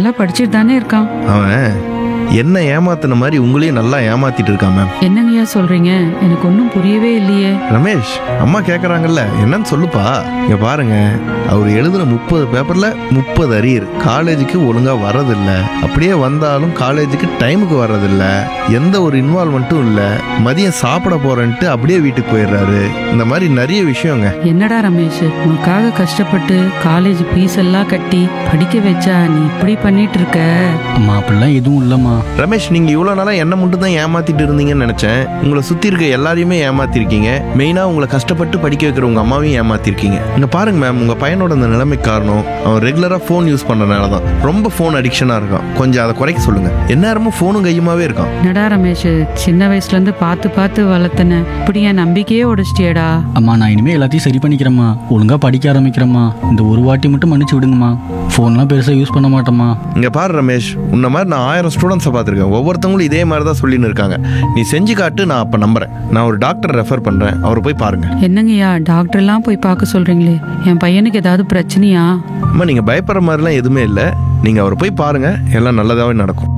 நல்லா படிச்சுட்டு தானே இருக்கான். அவன் என்ன ஏமாத்தின மாதிரி உங்களையும் நல்லா ஏமாத்திட்டு இருக்கான் மேம். என்னங்கய்யா சொல்றீங்க? எனக்கு ஒன்றும் புரியவே இல்லையே. ரமேஷ், அம்மா கேட்குறாங்கல்ல, என்னன்னு சொல்லுப்பா. இங்க பாருங்க, அவர் எழுதுன 30 பேப்பர்ல 30 அரியர். காலேஜுக்கு ஒழுங்கா வர்றதில்ல, அப்படியே வந்தாலும் காலேஜுக்கு டைமுக்கு வர்றதில்ல, எந்த ஒரு இன்வால்மெண்ட்டும் இல்லை. மதியம் சாப்பிட போறேன்ட்டு அப்படியே வீட்டுக்கு போயிடுறாரு. இந்த மாதிரி நிறைய விஷயங்க. என்னடா ரமேஷ், உனக்காக கஷ்டப்பட்டு காலேஜ் ஃபீஸ் எல்லாம் கட்டி படிக்க வச்சா நீ இப்படி பண்ணிட்டு இருக்க? அம்மா அப்படிலாம் எதுவும் இல்லைம்மா. ரமேஷ், நீங்க இவ்வளவு நாளா என்ன மட்டும் தான் ஏமாத்திட்டு இருந்தீங்கன்னு நினைச்சேன். உங்களை சுத்தி இருக்க எல்லாரையுமே ஏமாத்திருக்கீங்க. மெயினா உங்களை கஷ்டப்பட்டு படிக்க வைக்கிற உங்க அம்மாவையும் ஏமாத்திருக்கீங்க. இங்க பாருங்க மேம், உங்க பையனோட அந்த நிலைமைக்கு காரணம் அவன் ரெகுலரா போன் யூஸ் பண்றதுனால தான். ரொம்ப போன் அடிக்ஷனா இருக்கான். கொஞ்சம் அதை குறைக்க சொல்லுங்க. எந்நேரமும் போனும் கையுமாவே இருக்கான். என்னடா ரமேஷ், சின்ன வயசுல இருந்து பார்த்து பார்த்து வளர்த்தன, இப்படி என் நம்பிக்கையே உடைச்சிட்டியேடா. அம்மா நான் இனிமேல் எல்லாத்தையும் சரி பண்ணிக்கிறேம்மா. ஒழுங்காக படிக்க ஆரம்பிக்கிறேம்மா. இந்த ஒரு வாட்டி மட்டும் மன்னிச்சு விடுங்கம்மா. ஃபோன்லாம் பெருசாக யூஸ் பண்ண மாட்டோம்மா. இங்க பாரு ரமேஷ், உன்ன மாதிரி நான் 1000 ஸ்டூடெண்ட்ஸை பார்த்துருக்கேன். ஒவ்வொருத்தவங்களும் இதே மாதிரி தான் சொல்லின்னு இருக்காங்க. நீ செஞ்சு காட்டு, நான் அப்போ நம்புறேன். நான் ஒரு டாக்டர் ரெஃபர் பண்றேன், அவரை போய் பாருங்க. என்னங்கய்யா டாக்டர்லாம் போய் பார்க்க சொல்றீங்களே, என் பையனுக்கு ஏதாவது பிரச்சனையா? அம்மா, நீங்க பயப்படுற மாதிரிலாம் எதுவுமே இல்லை. நீங்க அவரை போய் பாருங்க, எல்லாம் நல்லதாவே நடக்கும்.